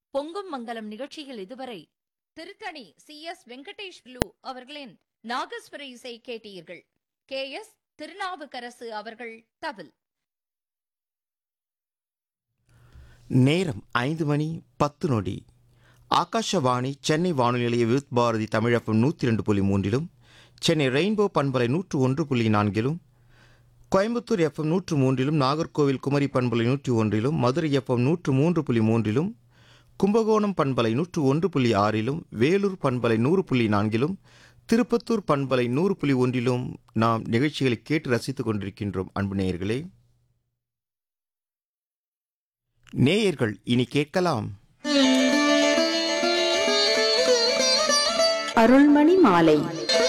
பொங்கும் மங்கலம் நிகழ்ச்சியில் இதுவரை திருத்தணி CS வெங்கடேஷ்லு அவர்களின் நாகஸ்வர இசை கேட்டீர்கள். KS திருநாவுக்கரசு அவர்கள் தவில். நேரம் 5:10. ஆகாஷவாணி சென்னை வானொலி நிலைய with Bharathi Tamilagam 102.3, Chennai rainbow பண்பலை 101.4, கோயம்புத்தூர் FM 103, நாகர்கோவில் குமரி பண்பலை 101, மதுரை FM 103.3, கும்பகோணம் பண்பலை 101.6, வேலூர் பண்பலை 100.4, திருப்பத்தூர் பண்பலை 100.1 நாம் நிகழ்ச்சிகளை கேட்டு ரசித்துக் கொண்டிருக்கின்றோம். அன்பு நேயர்களே, நேயர்கள் இனி கேட்கலாம் அருள்மணி மாலை.